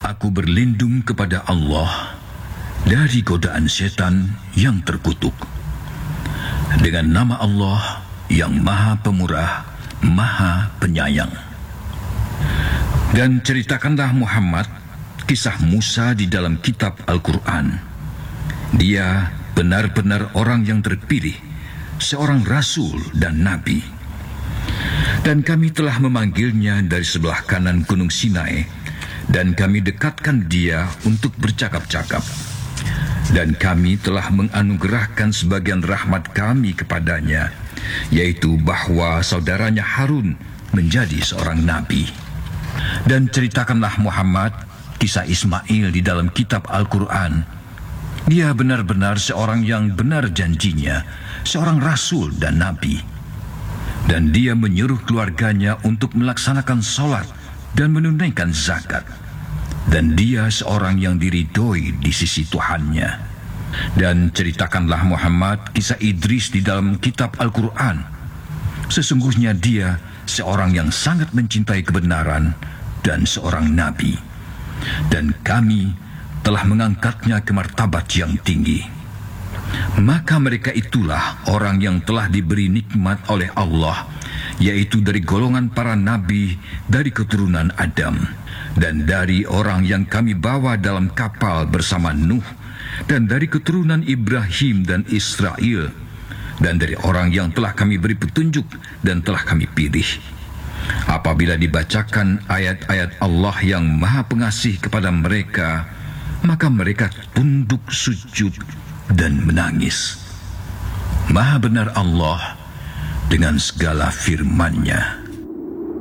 Aku berlindung kepada Allah dari godaan setan yang terkutuk. Dengan nama Allah yang Maha Pemurah, Maha Penyayang. Dan ceritakanlah Muhammad kisah Musa di dalam kitab Al-Quran. Dia benar-benar orang yang terpilih, seorang rasul dan nabi. Dan kami telah memanggilnya dari sebelah kanan Gunung Sinai, dan kami dekatkan dia untuk bercakap-cakap. Dan kami telah menganugerahkan sebagian rahmat kami kepadanya, yaitu bahwa saudaranya Harun menjadi seorang nabi. Dan ceritakanlah Muhammad kisah Ismail di dalam kitab Al-Quran. Dia benar-benar seorang yang benar janjinya, seorang rasul dan nabi. Dan dia menyuruh keluarganya untuk melaksanakan sholat dan menunaikan zakat. Dan dia seorang yang diridhoi di sisi Tuhannya. Dan ceritakanlah Muhammad kisah Idris di dalam kitab Al-Quran. Sesungguhnya dia seorang yang sangat mencintai kebenaran dan seorang nabi. Dan kami telah mengangkatnya ke martabat yang tinggi. Maka mereka itulah orang yang telah diberi nikmat oleh Allah, yaitu dari golongan para nabi dari keturunan Adam, dan dari orang yang kami bawa dalam kapal bersama Nuh, dan dari keturunan Ibrahim dan Israel, dan dari orang yang telah kami beri petunjuk dan telah kami pilih. Apabila dibacakan ayat-ayat Allah yang Maha Pengasih kepada mereka, maka mereka tunduk sujud dan menangis. Maha benar Allah dengan segala firman-Nya.